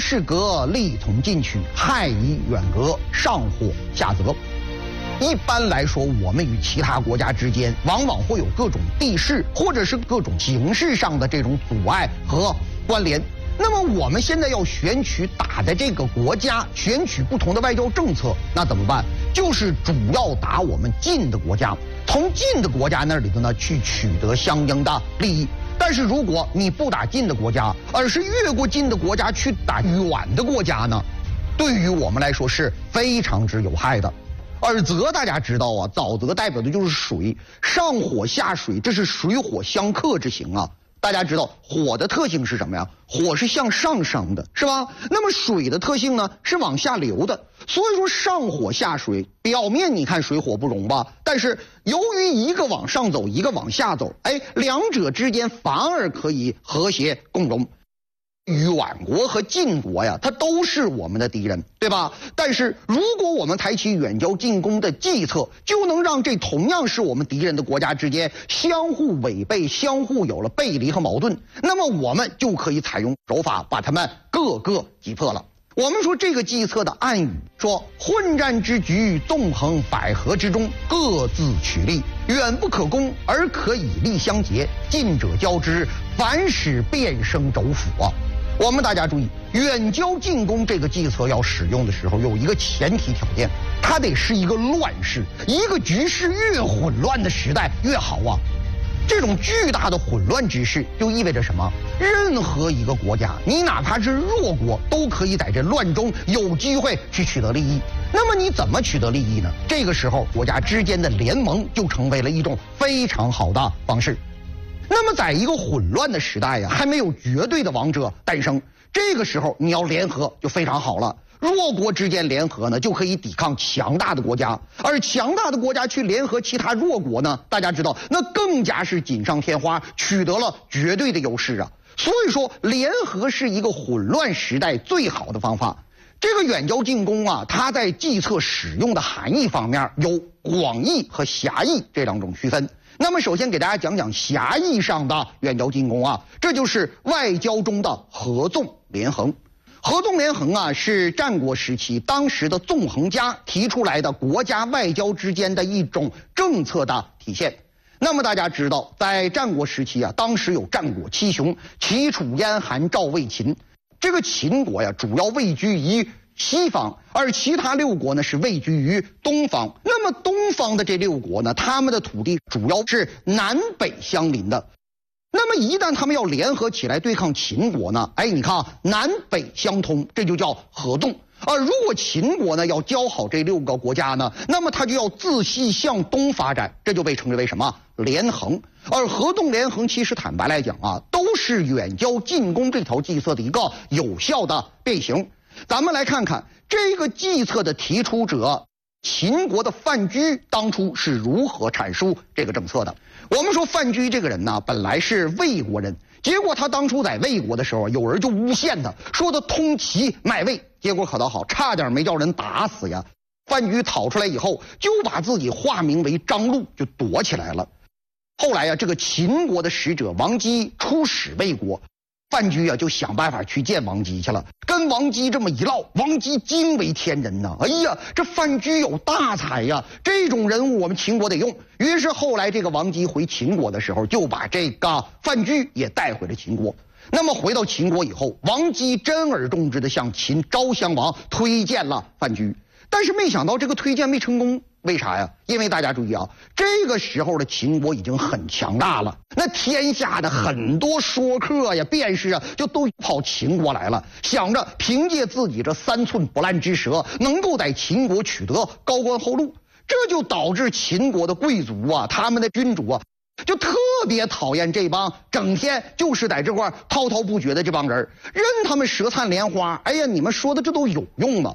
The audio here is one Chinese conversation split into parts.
是革，力统进取，害以远隔，上火下泽。一般来说，我们与其他国家之间往往会有各种地势或者是各种形式上的这种阻碍和关联。那么我们现在要选取打的这个国家，选取不同的外交政策，那怎么办？就是主要打我们近的国家，从近的国家那里头呢去取得相应的利益。但是如果你不打近的国家，而是越过近的国家去打远的国家呢，对于我们来说是非常之有害的。而泽大家知道啊，沼泽代表的就是水，上火下水，这是水火相克之形啊。大家知道火的特性是什么呀？火是向上升的，是吧？那么水的特性呢是往下流的。所以说上火下水，表面你看水火不容吧，但是由于一个往上走，一个往下走，两者之间反而可以和谐共荣。远国和近国呀，它都是我们的敌人，对吧？但是如果我们采取远交近攻的计策，就能让这同样是我们敌人的国家之间相互违背，相互有了背离和矛盾，那么我们就可以采用手法把他们各个击破了。我们说这个计策的暗语说，混战之局，纵横捭阖之中，各自取利，远不可攻而可以利相结，近者交之，反使变生轴府啊。我们大家注意，远交近攻这个计策要使用的时候，有一个前提条件，它得是一个乱世，一个局势越混乱的时代越好啊。这种巨大的混乱之势就意味着什么？任何一个国家，你哪怕是弱国，都可以在这乱中有机会去取得利益。那么你怎么取得利益呢？这个时候，国家之间的联盟就成为了一种非常好的方式。那么在一个混乱的时代呀，还没有绝对的王者诞生，这个时候你要联合就非常好了。弱国之间联合呢，就可以抵抗强大的国家，而强大的国家去联合其他弱国呢，大家知道那更加是锦上添花，取得了绝对的优势啊。所以说，联合是一个混乱时代最好的方法。这个远交近攻啊，它在计策使用的含义方面有广义和狭义这两种区分。那么首先给大家讲讲狭义上的远交近攻啊，这就是外交中的合纵连横。合纵连横啊，是战国时期当时的纵横家提出来的国家外交之间的一种政策的体现。那么大家知道，在战国时期啊，当时有战国七雄：齐、楚、燕、韩、赵、魏、秦。这个秦国呀，主要位居于西方，而其他六国呢是位居于东方。那么东方的这六国呢，他们的土地主要是南北相邻的。那么一旦他们要联合起来对抗秦国呢，你看啊，南北相通，这就叫合纵。而如果秦国呢要交好这六个国家呢，那么它就要自西向东发展，这就被称之为什么？连横。而合纵连横其实坦白来讲啊，都是远交近攻这条计策的一个有效的变形。咱们来看看这个计策的提出者秦国的范雎当初是如何阐述这个政策的。我们说范雎这个人呢，本来是魏国人，结果他当初在魏国的时候，有人就诬陷他，说他通齐卖魏，结果可倒好，差点没叫人打死呀。范雎逃出来以后，就把自己化名为张禄，就躲起来了。后来呀，这个秦国的使者王姬出使魏国，范雎啊就想办法去见王姬去了，跟王姬这么一唠，王姬惊为天人呐！哎呀，这范雎有大才呀，这种人物我们秦国得用。于是后来这个王姬回秦国的时候，就把这个范雎也带回了秦国。那么回到秦国以后，王姬珍而重之的向秦昭襄王推荐了范雎，但是没想到这个推荐没成功。为啥呀？因为大家注意啊，这个时候的秦国已经很强大了，那天下的很多说客呀、辩士啊，就都跑秦国来了，想着凭借自己这3寸不烂之舌，能够在秦国取得高官厚禄，这就导致秦国的贵族啊、他们的君主啊，就特别讨厌这帮整天就是在这块滔滔不绝的这帮人，任他们舌灿莲花。哎呀，你们说的这都有用吗？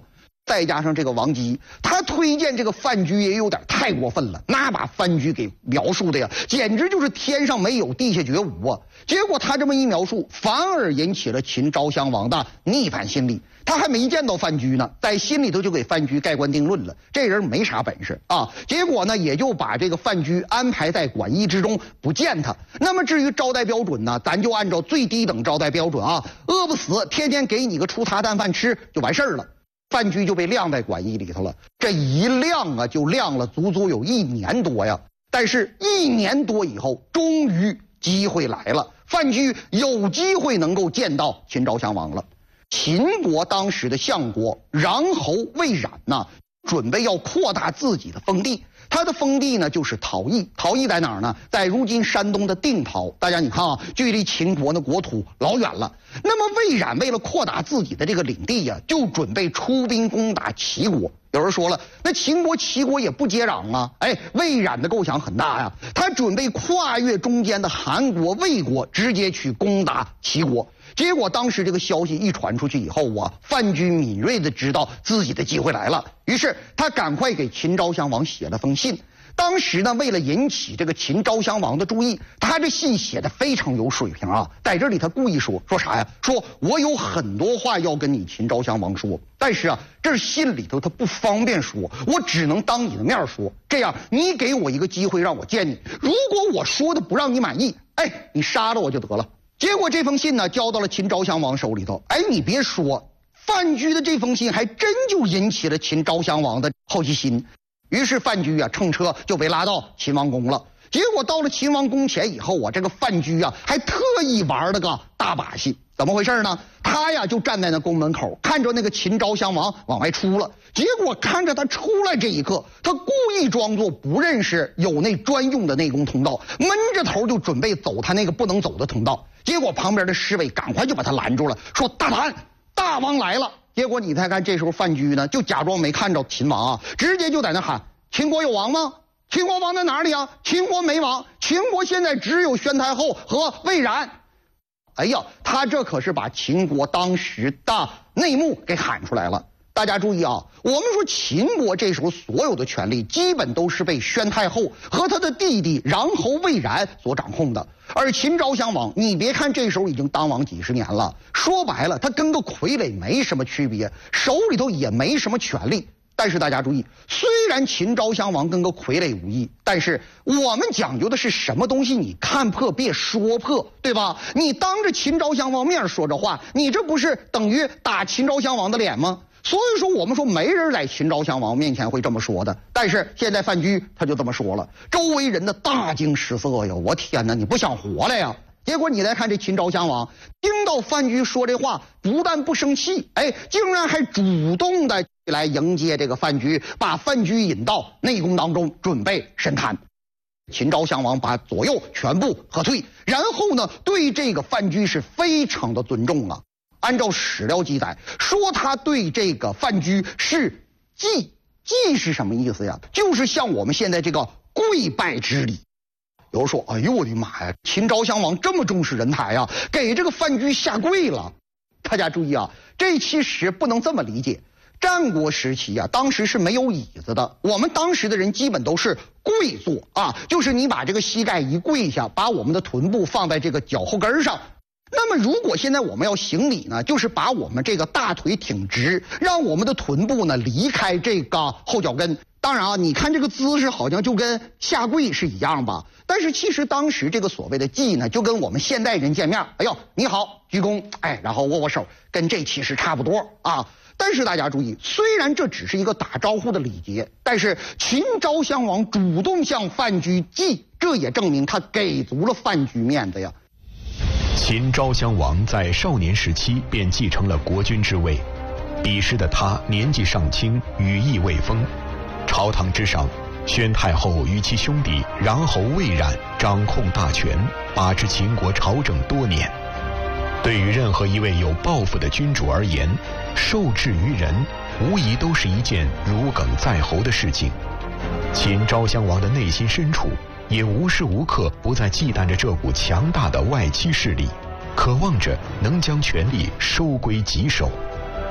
再加上这个王姬，他推荐这个范雎也有点太过分了，那把范雎给描述的呀，简直就是天上没有地下绝无啊！结果他这么一描述，反而引起了秦昭襄王的逆反心理。他还没见到范雎呢，在心里头就给范雎盖棺定论了，这人没啥本事啊。结果呢，也就把这个范雎安排在馆驿之中，不见他。那么至于招待标准呢，咱就按照最低等招待标准啊，饿不死，天天给你个粗茶淡饭吃就完事儿了。范雎就被晾在馆驿里头了，这一晾啊，就晾了足足有1年多呀。但是1年多以后，终于机会来了，范雎有机会能够见到秦昭襄王了。秦国当时的相国穰侯魏冉呢，准备要扩大自己的封地。他的封地呢就是陶邑，陶邑在哪儿呢？在如今山东的定陶。大家你看啊，距离秦国的国土老远了。那么魏冉为了扩大自己的这个领地呀，就准备出兵攻打齐国。有人说了，那秦国、齐国也不接壤啊。魏冉的构想很大呀，他准备跨越中间的韩国、魏国，直接去攻打齐国。结果当时这个消息一传出去以后啊，范雎敏锐地知道自己的机会来了，于是他赶快给秦昭襄王写了封信。当时呢，为了引起这个秦昭襄王的注意，他这信写的非常有水平啊。在这里他故意说啥呀？说我有很多话要跟你秦昭襄王说，但是啊，这信里头他不方便说，我只能当你的面说。这样你给我一个机会让我见你，如果我说的不让你满意，你杀了我就得了。结果这封信呢交到了秦昭襄王手里头，你别说，范雎的这封信还真就引起了秦昭襄王的好奇心。于是范雎啊乘车就被拉到秦王宫了。结果到了秦王宫前以后啊，这个范雎啊还特意玩了个大把戏。怎么回事呢？他呀就站在那宫门口，看着那个秦昭襄王往外出了。结果看着他出来这一刻，他故意装作不认识有那专用的内宫通道，闷着头就准备走他那个不能走的通道。结果旁边的侍卫赶快就把他拦住了，说大胆，大王来了。结果你再看，这时候范雎呢就假装没看着秦王啊，直接就在那喊：秦国有王吗？秦国王在哪里啊？秦国没王，秦国现在只有宣太后和魏冉。他这可是把秦国当时的内幕给喊出来了。大家注意啊，我们说秦国这时候所有的权力基本都是被宣太后和他的弟弟穰侯魏冉所掌控的。而秦昭襄王，你别看这时候已经当王几十年了，说白了他跟个傀儡没什么区别，手里头也没什么权力。但是大家注意，虽然秦昭襄王跟个傀儡无异，但是我们讲究的是什么东西你看破别说破，对吧？你当着秦昭襄王面说这话，你这不是等于打秦昭襄王的脸吗？所以说我们说没人在秦昭襄王面前会这么说的，但是现在范雎他就这么说了，周围人的大惊失色呀！我天哪，你不想活了呀？结果你再看这秦昭襄王，听到范雎说这话，不但不生气，竟然还主动的来迎接这个范雎，把范雎引到内宫当中，准备审判。秦昭襄王把左右全部喝退，然后呢，对这个范雎是非常的尊重啊。按照史料记载，说他对这个范雎是祭，祭是什么意思呀？就是像我们现在这个跪拜之礼。有人说，哎呦我的妈呀，秦昭襄王这么重视人才啊，给这个范雎下跪了。大家注意啊，这其实不能这么理解。战国时期啊，当时是没有椅子的，我们当时的人基本都是跪坐啊，就是你把这个膝盖一跪下，把我们的臀部放在这个脚后跟上。那么如果现在我们要行礼呢，就是把我们这个大腿挺直，让我们的臀部呢离开这个后脚跟。当然啊，你看这个姿势好像就跟下跪是一样吧，但是其实当时这个所谓的祭呢，就跟我们现代人见面，你好，鞠躬，然后握握手，跟这其实差不多啊。但是大家注意，虽然这只是一个打招呼的礼节，但是秦昭襄王主动向范雎祭，这也证明他给足了范雎面子呀。 秦昭襄王在少年时期便继承了国君之位，彼时的他年纪尚轻，羽翼未丰。朝堂之上，宣太后与其兄弟穰侯魏冉掌控大权，把持秦国朝政多年。对于任何一位有抱负的君主而言，受制于人无疑都是一件如鲠在喉的事情。秦昭襄王的内心深处也无时无刻不在忌惮着这股强大的外戚势力，渴望着能将权力收归己手。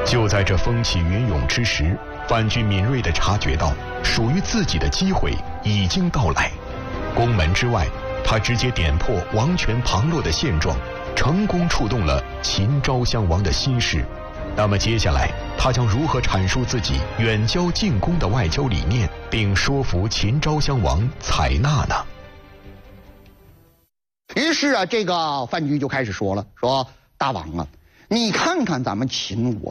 就在这风起云涌之时，范雎敏锐地察觉到属于自己的机会已经到来。宫门之外，他直接点破王权旁落的现状，成功触动了秦昭襄王的心事。那么接下来他将如何阐述自己远交近攻的外交理念，并说服秦昭襄王采纳呢？ 于是啊，这个范雎就开始说了，说大王啊，你看看咱们秦我